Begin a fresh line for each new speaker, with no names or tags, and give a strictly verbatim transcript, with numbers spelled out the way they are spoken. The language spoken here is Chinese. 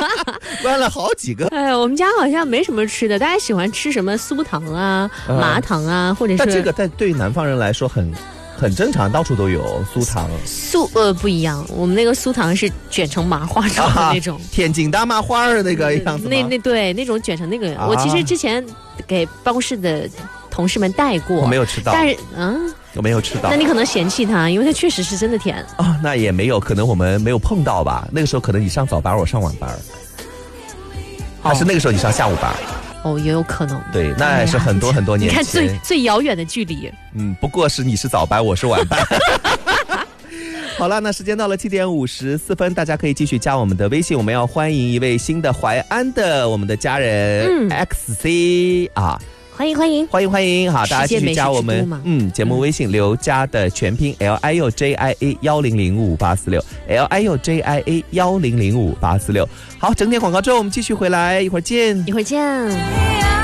关了好几个。
哎，我们家好像没什么吃的，大家喜欢吃什么酥糖啊、
嗯、
麻糖啊，或者是……
但这个在对于南方人来说很很正常，到处都有酥糖。
酥呃不一样，我们那个酥糖是卷成麻花状的那种，啊、
天津大麻花儿那个样子吗？
那那对那种卷成那个，啊、我其实之前给办公室的同事们带过，
我没有吃到，
但是嗯。
我没有吃到，
那你可能嫌弃它，因为它确实是真的甜
啊、哦。那也没有，可能我们没有碰到吧。那个时候可能你上早班，我上晚班，还、哦、是那个时候你上下午班？
哦，也有可能。
对，那也是很多很多年前。
你看最最遥远的距离。
嗯，不过是你是早班，我是晚班。好了，那时间到了七点五十四分，大家可以继续加我们的微信，我们要欢迎一位新的淮安的我们的家人、嗯、X C 啊。
欢迎欢迎
欢迎欢迎！好，大家继续加我们嗯节目微信刘佳的全拼 L I U J I A 幺零零五八四六 L I U J I A 幺零零五八四六。好，整点广告之后我们继续回来，一会儿见，
一会儿见。